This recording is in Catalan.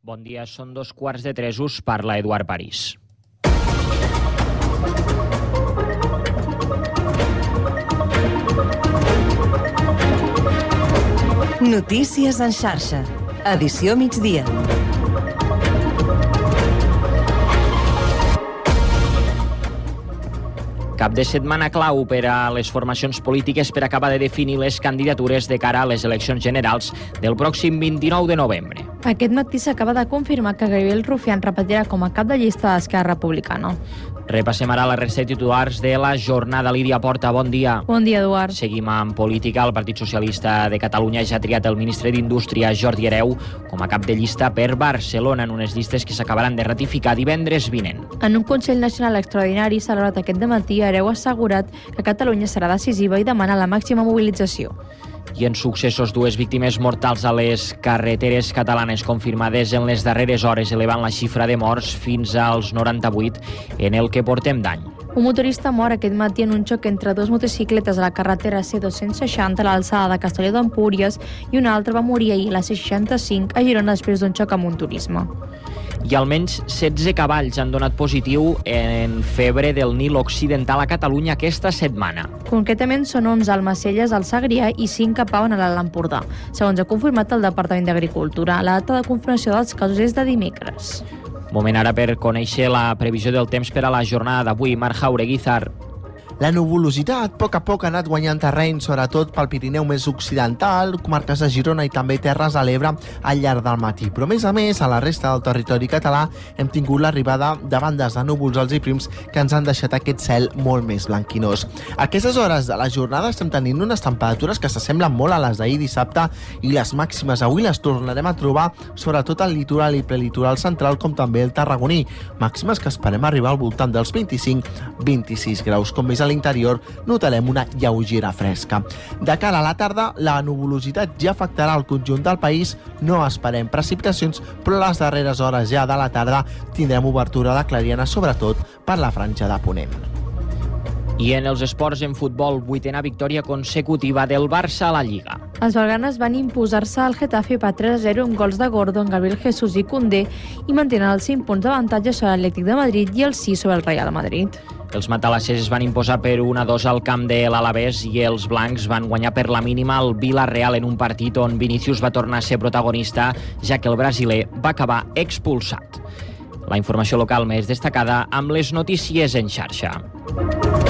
Bon dia, són 2:15, us parla Eduard París. Notícies en xarxa. Edició migdia. Cap de setmana clau per a les formacions polítiques per acabar de definir les candidatures de cara a les eleccions generals del pròxim 29 de novembre. Aquest matí s'acaba de confirmar que Gabriel Rufián repetirà com a cap de llista d'Esquerra Republicana. Repassem ara la resta de titulars de la jornada. Lídia Porta, bon dia. Bon dia, Eduard. Seguim amb política. El Partit Socialista de Catalunya ja ha triat el ministre d'Indústria, Jordi Hereu, com a cap de llista per Barcelona, en unes llistes que s'acabaran de ratificar divendres vinent. En un Consell Nacional extraordinari celebrat aquest dematí, Hereu ha assegurat que Catalunya serà decisiva i demana la màxima mobilització. I en successos, 2 víctimes mortals a les carreteres catalanes confirmades en les darreres hores, elevant la xifra de morts fins als 98 en el que portem d'any. Un motorista mor aquest matí en un xoc entre dues motocicletes a la carretera C260 a l'alçada de Castelló d'Empúries i un altre va morir ahir a la C65 a Girona després d'un xoc amb un turisme. I almenys 16 cavalls han donat positiu en febre del Nil Occidental a Catalunya aquesta setmana. Concretament són 11 a Almacelles, al Segrià, i 5 a Pau, en l'Alt Empordà, segons ha confirmat el Departament d'Agricultura. La data de confirmació dels casos és de dimecres. Moment ara per conèixer la previsió del temps per a la jornada d'avui. Marc Jaureguizar. La nuvolositat a poc ha anat guanyant terreny, sobretot pel Pirineu més occidental, comarques de Girona i també Terres de l'Ebre al llarg del matí. Però, a més, a la resta del territori català hem tingut l'arribada de bandes de núvols alts i prims que ens han deixat aquest cel molt més blanquinós. A aquestes hores de la jornada estem tenint unes temperatures que s'assemblen molt a les d'ahir dissabte i les màximes avui les tornarem a trobar sobretot al litoral i prelitoral central com també el tarragoní. Màximes que esperem arribar al voltant dels 25-26 graus. Com més a l'interior notarem una lleugera fresca. De cara a la tarda, la nuvolositat ja afectarà el conjunt del país. No esperem precipitacions, però a les darreres hores ja de la tarda tindrem obertura de clariana, sobretot per la franja de ponent. I en els esports, en futbol, 8a victòria consecutiva del Barça a la Lliga. Els belganes van imposar-se al Getafe per 3-0 amb gols de Gordon, Gabriel Jesús i Koundé i mantenen els 5 punts d'avantatge sobre l'Atlètic de Madrid i els 6 sobre el Real Madrid. Els matalasses es van imposar per 1-2 al camp de l'Alavés i els blancs van guanyar per la mínima el Villarreal en un partit on Vinícius va tornar a ser protagonista, ja que el brasiler va acabar expulsat. La informació local més destacada amb les notícies en xarxa.